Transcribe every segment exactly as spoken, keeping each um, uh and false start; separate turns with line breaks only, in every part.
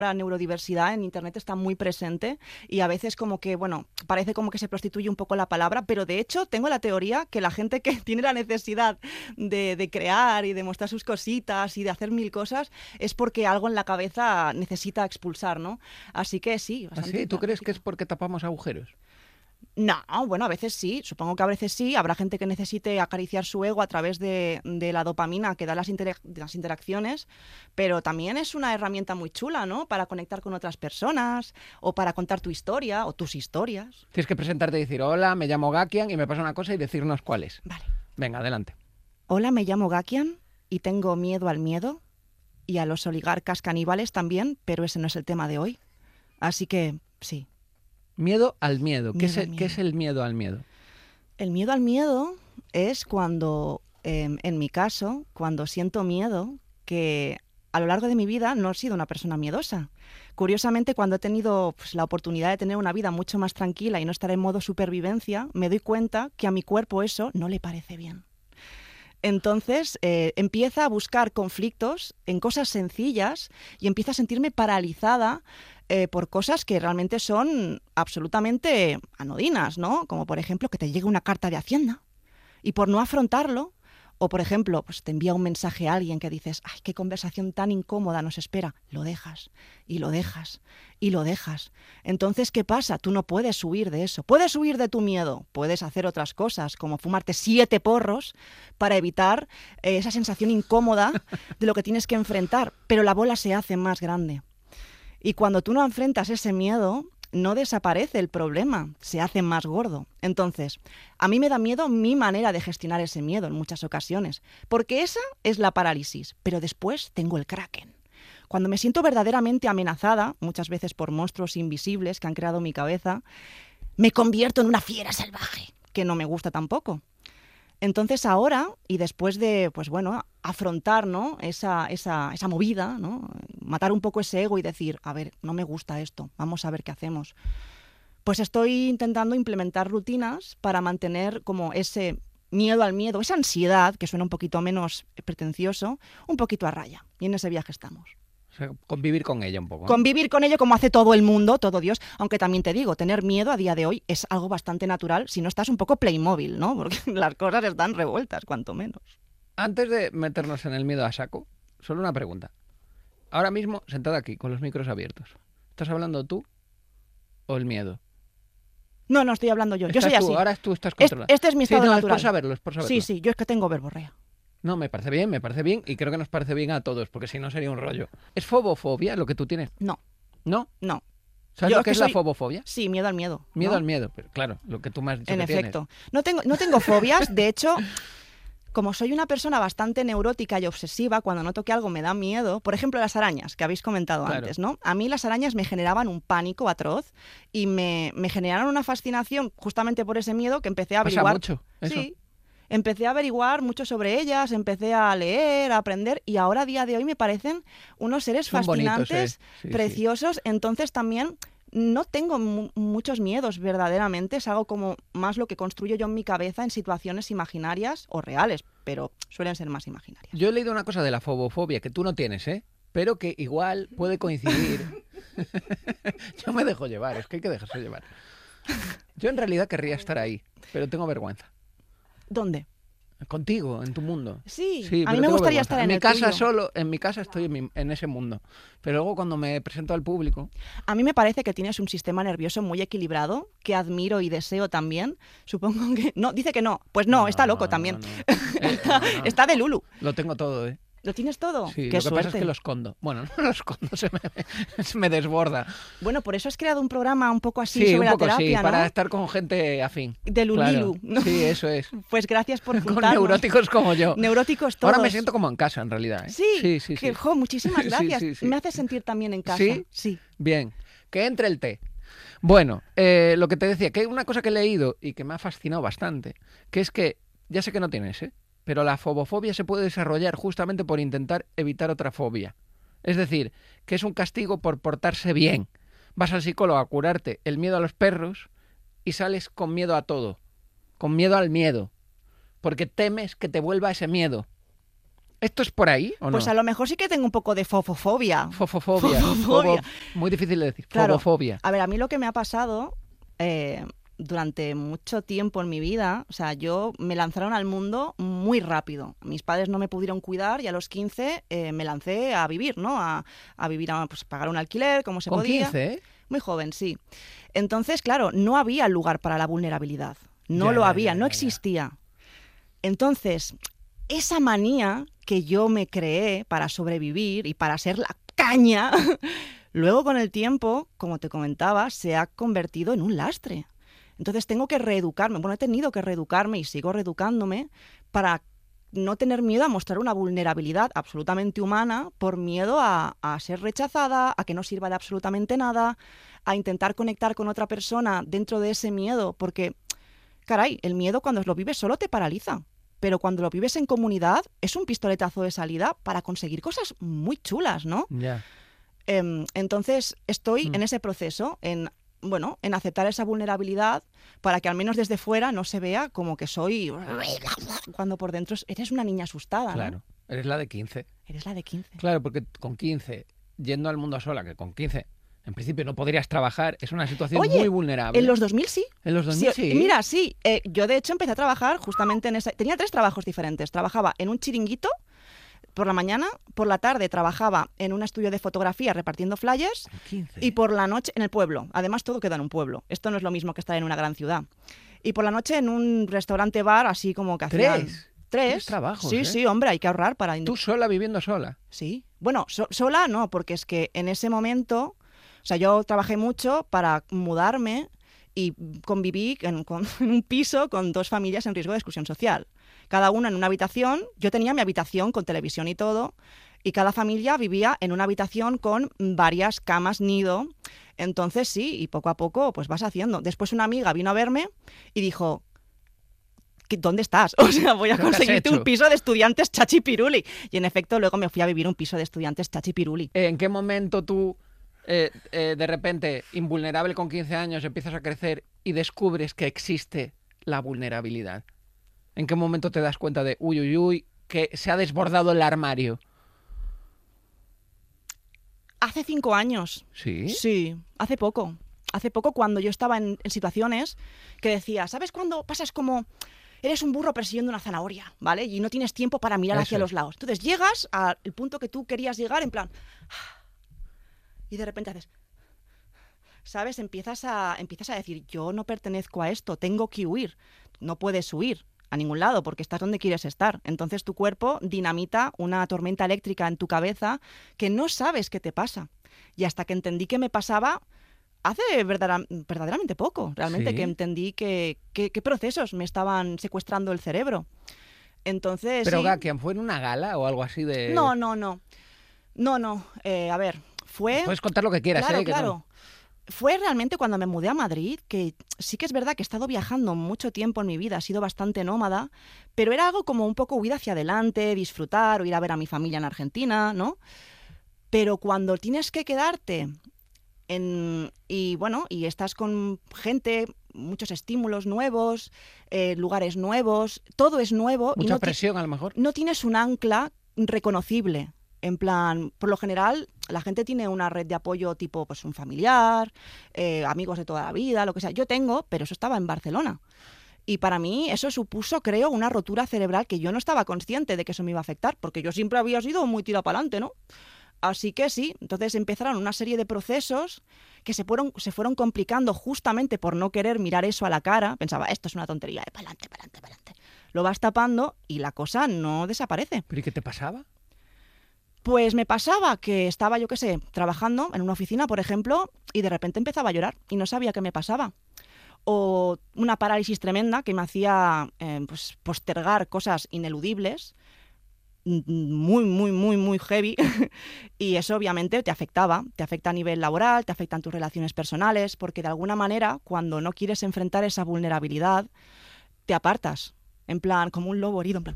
La neurodiversidad en Internet está muy presente y a veces como que, bueno, parece como que se prostituye un poco la palabra, pero de hecho tengo la teoría que la gente que tiene la necesidad de, de crear y de mostrar sus cositas y de hacer mil cosas es porque algo en la cabeza necesita expulsar, ¿no? Así que sí.
¿Ah, sí? ¿Tú crees que es porque tapamos agujeros?
No, bueno, a veces sí, supongo que a veces sí, habrá gente que necesite acariciar su ego a través de, de la dopamina que dan las, interac las interacciones, pero también es una herramienta muy chula, ¿no? Para conectar con otras personas o para contar tu historia o tus historias.
Tienes que presentarte y decir, hola, me llamo Gakian y me pasa una cosa y decirnos cuál es.
Vale.
Venga, adelante.
Hola, me llamo Gakian y tengo miedo al miedo y a los oligarcas caníbales también, pero ese no es el tema de hoy. Así que, sí.
Miedo al miedo. ¿Qué,
Miedo
es,
al
el,
miedo.
¿Qué es el miedo al miedo?
El miedo al miedo es cuando, eh, en mi caso, cuando siento miedo, que a lo largo de mi vida no he sido una persona miedosa. Curiosamente, cuando he tenido pues, la oportunidad de tener una vida mucho más tranquila y no estar en modo supervivencia, me doy cuenta que a mi cuerpo eso no le parece bien. Entonces eh, empieza a buscar conflictos en cosas sencillas y empieza a sentirme paralizada eh, por cosas que realmente son absolutamente anodinas, ¿no? Como por ejemplo que te llegue una carta de Hacienda y por no afrontarlo, o por ejemplo, pues te envía un mensaje a alguien que dices, ¡ay, qué conversación tan incómoda nos espera! Lo dejas, y lo dejas, y lo dejas. Entonces, ¿qué pasa? Tú no puedes huir de eso. Puedes huir de tu miedo, puedes hacer otras cosas, como fumarte siete porros para evitar eh, esa sensación incómoda de lo que tienes que enfrentar, pero la bola se hace más grande. Y cuando tú no enfrentas ese miedo, no desaparece el problema, se hace más gordo. Entonces, a mí me da miedo mi manera de gestionar ese miedo en muchas ocasiones, porque esa es la parálisis, pero después tengo el kraken. Cuando me siento verdaderamente amenazada, muchas veces por monstruos invisibles que han creado mi cabeza, me convierto en una fiera salvaje, que no me gusta tampoco. Entonces ahora, y después de, pues bueno, afrontar, ¿no? esa, esa, esa movida, ¿no? Matar un poco ese ego y decir, a ver, no me gusta esto, vamos a ver qué hacemos. Pues estoy intentando implementar rutinas para mantener como ese miedo al miedo, esa ansiedad, que suena un poquito menos pretencioso, un poquito a raya. Y en ese viaje estamos.
O sea, convivir con ella un poco, ¿no?
Convivir con ello como hace todo el mundo, todo Dios, aunque también te digo, tener miedo a día de hoy es algo bastante natural si no estás un poco Playmobil, ¿no? Porque las cosas están revueltas, cuanto menos.
Antes de meternos en el miedo a saco, solo una pregunta. Ahora mismo, sentada aquí, con los micros abiertos, ¿estás hablando tú o el miedo?
No, no, estoy hablando yo. Yo
Estás
soy
tú,
así.
ahora tú estás
Es-
controlado.
este es mi estado
sí, no,
natural.
Es por saberlo, es por saberlo.
Sí, sí, yo es que tengo verborrea.
No, me parece bien, me parece bien y creo que nos parece bien a todos, porque si no sería un rollo. ¿Es fobofobia lo que tú tienes?
No,
¿No?
no.
¿Sabes
Yo
lo que
es
es
que
la
soy-
fobofobia?
Sí, miedo al miedo.
Miedo
¿no?
al miedo, pero claro, lo que tú me has dicho
En
que tienes.
efecto. No tengo, no tengo fobias, de hecho, como soy una persona bastante neurótica y obsesiva, cuando noto que algo me da miedo, por ejemplo las arañas, que habéis comentado
Claro.
antes, ¿no? A mí las arañas me generaban un pánico atroz y me, me generaron una fascinación justamente por ese miedo que empecé a
Pasa
averiguar.
mucho, eso.
Sí. Empecé a averiguar mucho sobre ellas, empecé a leer, a aprender y ahora a día de hoy me parecen unos seres
Son bonitos,
fascinantes,
eh. Sí, sí.
preciosos. Entonces también no tengo mu- muchos miedos verdaderamente, es algo como más lo que construyo yo en mi cabeza en situaciones imaginarias o reales, pero suelen ser más imaginarias.
Yo he leído una cosa de la fobofobia que tú no tienes, ¿eh? Pero que igual puede coincidir. Yo me dejo llevar, es que hay que dejarse llevar. Yo en realidad querría estar ahí, pero tengo vergüenza.
¿Dónde?
Contigo, en tu mundo.
Sí,
Sí,
a
pero
mí me
tengo
gustaría
vergüenza.
estar en,
mi
el
casa
tuyo.
solo, en mi casa estoy en, mi- en ese mundo. Pero luego cuando me presento al público,
A mí me parece que tienes un sistema nervioso muy equilibrado, que admiro y deseo también. Supongo que... No, dice que no. Pues no, está loco
no,
también.
no. Eh,
está,
no, no.
está de Lulu.
Lo tengo todo, ¿eh?
¿Lo tienes todo?
Sí,
Qué
lo que
suerte.
pasa es que lo escondo. Bueno, no lo escondo, se me, se me desborda.
Bueno, por eso has creado un programa un poco así
Sí,
sobre
un poco
la terapia,
sí,
¿no?
para estar con gente afín.
De Lulilu,
Claro.
¿no?
Sí, eso es.
Pues gracias por
Con
juntarnos.
neuróticos como yo.
Neuróticos todos.
Ahora me siento como en casa, en realidad, ¿eh?
Sí,
sí, sí.
que,
sí.
jo, muchísimas
Sí,
gracias.
sí, sí.
Me hace sentir también en casa.
¿Sí?
Sí.
Bien, que entre el té. Bueno, eh, lo que te decía, que hay una cosa que he leído y que me ha fascinado bastante, que es que, ya sé que no tienes, ¿eh? Pero la fobofobia se puede desarrollar justamente por intentar evitar otra fobia. Es decir, que es un castigo por portarse bien. Vas al psicólogo a curarte el miedo a los perros y sales con miedo a todo, con miedo al miedo, porque temes que te vuelva ese miedo. ¿Esto es por ahí o no?
Pues a lo mejor sí que tengo un poco de fofofobia.
Fofofobia.
Fofofobia.
Fobo- Muy difícil de decir.
Claro.
Fobofobia.
A ver, a mí lo que me ha pasado eh, durante mucho tiempo en mi vida, o sea, yo me lanzaron al mundo muy rápido. Mis padres no me pudieron cuidar y a los quince eh, me lancé a vivir, ¿no? A, a vivir, a pues, pagar un alquiler, como se
Con
podía.
quince, ¿eh?
Muy joven, sí. Entonces, claro, no había lugar para la vulnerabilidad. No
Ya,
lo
ya,
había,
ya,
no
ya, ya.
existía. Entonces, esa manía que yo me creé para sobrevivir y para ser la caña, luego con el tiempo, como te comentaba, se ha convertido en un lastre. Entonces tengo que reeducarme. Bueno, he tenido que reeducarme y sigo reeducándome para no tener miedo a mostrar una vulnerabilidad absolutamente humana por miedo a, a ser rechazada, a que no sirva de absolutamente nada, a intentar conectar con otra persona dentro de ese miedo, porque, caray, el miedo cuando lo vives solo te paraliza, pero cuando lo vives en comunidad es un pistoletazo de salida para conseguir cosas muy chulas, ¿no?
Ya.
Em, entonces estoy
Mm.
en ese proceso, en bueno, en aceptar esa vulnerabilidad para que al menos desde fuera no se vea como que soy cuando por dentro eres una niña asustada, ¿no?
Claro. Eres la de quince.
Eres la de quince.
Claro, porque con quince, yendo al mundo sola, que con quince, en principio no podrías trabajar, es una situación
Oye,
muy vulnerable.
En los dos mil sí.
En los dos mil sí.
Mira, sí. eh, yo de hecho empecé a trabajar justamente en esa... Tenía tres trabajos diferentes. Trabajaba en un chiringuito por la mañana, por la tarde trabajaba en un estudio de fotografía repartiendo flyers
Con quince.
y por la noche en el pueblo. Además, todo queda en un pueblo. Esto no es lo mismo que estar en una gran ciudad. Y por la noche en un restaurante bar, así como que hacían...
Tres.
Tres.
Tres trabajos,
Sí,
¿eh?
sí, hombre, hay que ahorrar para...
Tú sola viviendo sola.
Sí. Bueno, so- sola no, porque es que en ese momento, o sea, yo trabajé mucho para mudarme y conviví en, con- en un piso con dos familias en riesgo de exclusión social. Cada una en una habitación. Yo tenía mi habitación con televisión y todo, y cada familia vivía en una habitación con varias camas nido. Entonces sí, y poco a poco pues vas haciendo. Después una amiga vino a verme y dijo... ¿qué- ¿Dónde estás? O sea, voy a
¿Qué has
conseguirte
hecho?
un piso de estudiantes chachipiruli. Y en efecto, luego me fui a vivir un piso de estudiantes chachipiruli.
Eh, ¿En qué momento tú, eh, eh, de repente, invulnerable con quince años, empiezas a crecer y descubres que existe la vulnerabilidad? ¿En qué momento te das cuenta de, uy, uy, uy, que se ha desbordado el armario?
Hace cinco años.
¿Sí?
Sí, hace poco. Hace poco cuando yo estaba en, en situaciones que decía, ¿sabes cuando pasas como... Eres un burro persiguiendo una zanahoria, ¿vale? Y no tienes tiempo para mirar
Eso
hacia
es.
los lados. Entonces llegas al punto que tú querías llegar en plan... Y de repente haces... ¿Sabes? Empiezas a, empiezas a decir, yo no pertenezco a esto, tengo que huir. No puedes huir a ningún lado porque estás donde quieres estar. Entonces tu cuerpo dinamita una tormenta eléctrica en tu cabeza que no sabes qué te pasa. Y hasta que entendí que me pasaba hace verdadera- verdaderamente poco, realmente,
Sí.
que entendí que, que- qué procesos me estaban secuestrando el cerebro. Entonces,
Pero,
sí.
Gakian, ¿fue en una gala o algo así de...?
No, no, no. No, no. Eh, a ver, fue...
Puedes contar lo que quieras,
Claro,
¿eh? Que
claro.
no-
Fue realmente cuando me mudé a Madrid, que sí que es verdad que he estado viajando mucho tiempo en mi vida, he sido bastante nómada, pero era algo como un poco huir hacia adelante, disfrutar o ir a ver a mi familia en Argentina, ¿no? Pero cuando tienes que quedarte en, y bueno, y estás con gente, muchos estímulos nuevos, eh, lugares nuevos, todo es nuevo y
Mucha
no, ti-
presión, a lo mejor.
no tienes un ancla reconocible. En plan, por lo general, la gente tiene una red de apoyo tipo pues un familiar, eh, amigos de toda la vida, lo que sea. Yo tengo, pero eso estaba en Barcelona. Y para mí eso supuso, creo, una rotura cerebral que yo no estaba consciente de que eso me iba a afectar, porque yo siempre había sido muy tira para adelante, ¿no? Así que sí, entonces empezaron una serie de procesos que se fueron, se fueron complicando justamente por no querer mirar eso a la cara. Pensaba, esto es una tontería, para adelante, para adelante, para adelante. Lo vas tapando y la cosa no desaparece.
¿Pero y qué te pasaba?
Pues me pasaba que estaba, yo qué sé, trabajando en una oficina, por ejemplo, y de repente empezaba a llorar y no sabía qué me pasaba. O una parálisis tremenda que me hacía eh, pues, postergar cosas ineludibles, m- muy, muy, muy, muy heavy. Y eso obviamente te afectaba, te afecta a nivel laboral, te afecta en tus relaciones personales, porque de alguna manera, cuando no quieres enfrentar esa vulnerabilidad, te apartas. En plan, como un lobo herido, en plan...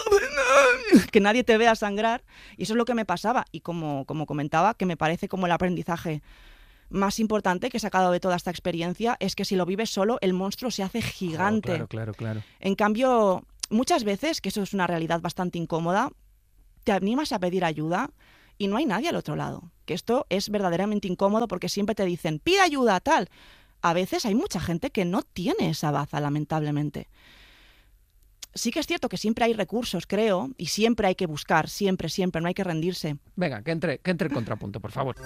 que nadie te vea sangrar. Y eso es lo que me pasaba. Y como, como comentaba, que me parece como el aprendizaje más importante que he sacado de toda esta experiencia, es que si lo vives solo, el monstruo se hace gigante.
Oh, claro, claro, claro.
En cambio, muchas veces, que eso es una realidad bastante incómoda, te animas a pedir ayuda y no hay nadie al otro lado. Que esto es verdaderamente incómodo porque siempre te dicen, pide ayuda, tal. A veces hay mucha gente que no tiene esa baza, lamentablemente. Sí que es cierto que siempre hay recursos, creo, y siempre hay que buscar, siempre, siempre, no hay que rendirse.
Venga, que entre, que entre el contrapunto, por favor.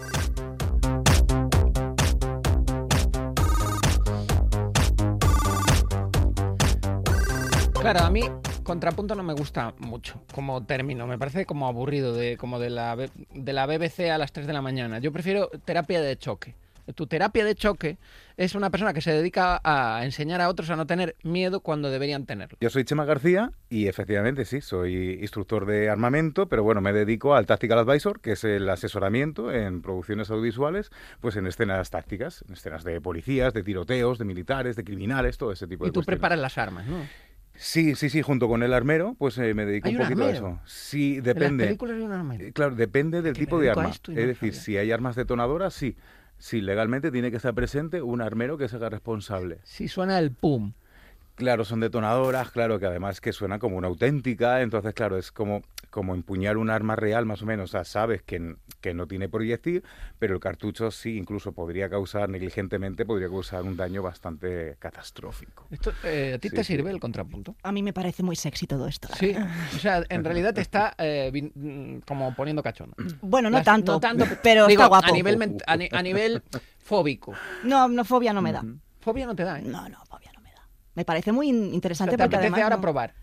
Claro, a mí contrapunto no me gusta mucho como término, me parece como aburrido, de, como de la, de la B B C a las tres de la mañana. Yo prefiero terapia de choque. Tu terapia de choque es una persona que se dedica a enseñar a otros a no tener miedo cuando deberían tenerlo.
Yo soy Chema García y efectivamente sí, soy instructor de armamento, pero bueno, me dedico al Tactical Advisor, que es el asesoramiento en producciones audiovisuales, pues en escenas tácticas, en escenas de policías, de tiroteos, de militares, de criminales, todo ese tipo de
cosas. Y tú
cuestiones.
preparas las armas, ¿no?
Sí, sí, sí, junto con el armero, pues eh, me dedico
¿Hay
un
un
poquito
armero?
a eso. Sí, depende.
En las películas hay un armero.
Eh, Claro, depende del
Que
tipo
me
de
dedico a
arma.
esto
Es
y no
decir,
sabía.
si hay armas detonadoras, sí. Sí, legalmente tiene que estar presente un armero que se haga responsable.
Si suena el pum.
Claro, son detonadoras, claro, que además que suena como una auténtica, entonces claro, es como, como empuñar un arma real más o menos, o sea, sabes que, que no tiene proyectil, pero el cartucho sí, incluso podría causar, negligentemente, podría causar un daño bastante catastrófico.
Esto, eh, ¿A ti
Sí,
te
sí.
sirve el contrapunto?
A mí me parece muy sexy todo esto.
Sí, o sea, en realidad te está eh, vin- mm, como poniendo cachondo.
Bueno, no
Las-
tanto,
no tanto,
pero
digo,
está guapo.
A nivel, ment- a, ni- a nivel fóbico.
No, no, fobia no me da.
Ujú.
Fobia no te da, ¿eh?
No, no, fobia no me da. Me parece muy in-
O sea,
interesante
te
porque
apetece
además...
ahora
no-
probar.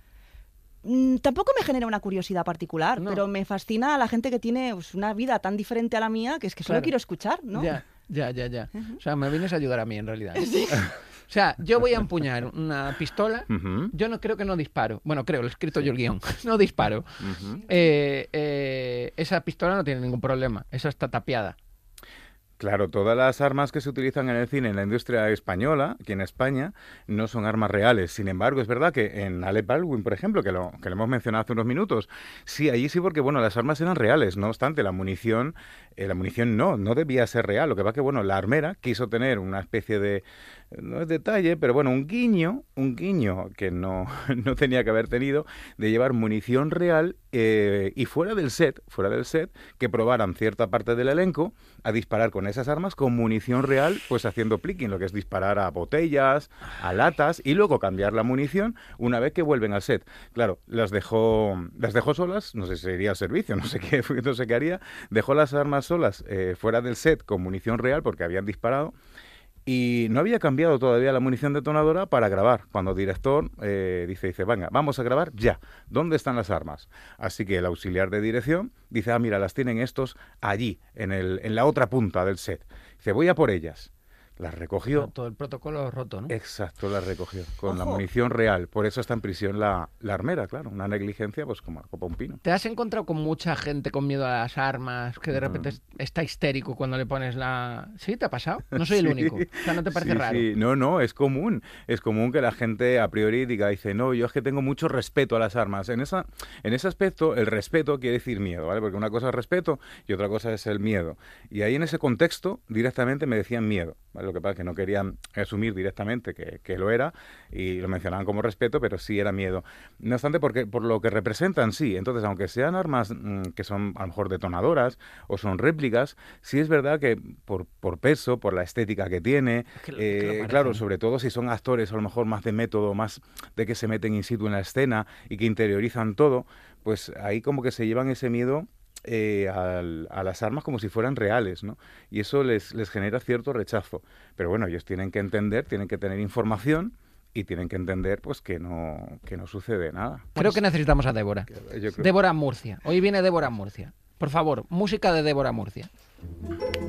Mm, Tampoco me genera una curiosidad particular,
No.
pero me fascina a la gente que tiene pues, una vida tan diferente a la mía que es que solo
Claro.
quiero escuchar, ¿no?
Ya, ya, ya, ya. O sea, me vienes a ayudar a mí en realidad. O sea, yo voy a empuñar una pistola.
Ujú,
Yo no creo que no disparo. Bueno, creo, lo he escrito yo el guión. No disparo.
ujú.
Eh, eh, esa pistola no tiene ningún problema. Esa está tapiada.
Claro, todas las armas que se utilizan en el cine, en la industria española, aquí en España, no son armas reales. Sin embargo, es verdad que en Alec Baldwin, por ejemplo, que lo, que lo hemos mencionado hace unos minutos, sí, allí sí, porque bueno, las armas eran reales. No obstante, la munición, eh, la munición no, no debía ser real. Lo que pasa que, bueno, la armera quiso tener una especie de, no es detalle, pero bueno, un guiño, un guiño que no, no tenía que haber tenido, de llevar munición real eh, y fuera del set, fuera del set, que probaran cierta parte del elenco a disparar con esas armas con munición real, pues haciendo plicking, lo que es disparar a botellas, a latas y luego cambiar la munición una vez que vuelven al set. Claro, las dejó, las dejó solas, no sé si sería al servicio, no sé qué, no sé qué haría, dejó las armas solas eh, fuera del set con munición real porque habían disparado. Y no había cambiado todavía la munición detonadora para grabar. Cuando el director eh, dice, dice, venga, vamos a grabar ya. ¿Dónde están las armas? Así que el auxiliar de dirección dice, ah, mira, las tienen estos allí, en, el, en la otra punta del set. Dice, voy a por ellas. Las recogió.
Todo el protocolo roto, ¿no?
Exacto, las recogió. Con la
Ojo.
munición real. Por eso está en prisión la, la armera, claro. Una negligencia, pues como copa un pino.
¿Te has encontrado con mucha gente con miedo a las armas, que de repente
Mm.
es- está histérico cuando le pones la... ¿Sí? ¿Te ha pasado? No soy el
Sí.
único. O sea, ¿no te parece
Sí,
raro?
sí. No, no, es común. Es común que la gente a priori diga, dice, no, yo es que tengo mucho respeto a las armas. En esa, en ese aspecto, el respeto quiere decir miedo, ¿vale? Porque una cosa es respeto y otra cosa es el miedo. Y ahí en ese contexto, directamente me decían miedo, ¿vale? Lo que pasa es que no querían asumir directamente que, que lo era y lo mencionaban como respeto, pero sí era miedo. No obstante, porque, por lo que representan, sí. Entonces, aunque sean armas mm, que son a lo mejor detonadoras o son réplicas, sí es verdad que por, por peso, por la estética que tiene,
Es que lo-
eh,
que lo parece,
claro,
¿no?
sobre todo si son actores a lo mejor más de método, más de que se meten in situ en la escena y que interiorizan todo, pues ahí como que se llevan ese miedo eh, al- a las armas como si fueran reales, ¿no? Y eso les, les genera cierto rechazo. Pero bueno, ellos tienen que entender, tienen que tener información y tienen que entender pues que no, que no sucede nada.
Creo que necesitamos a Débora.
Yo creo-
Débora Murcia. Hoy viene Débora Murcia. Por favor, música de Débora Murcia.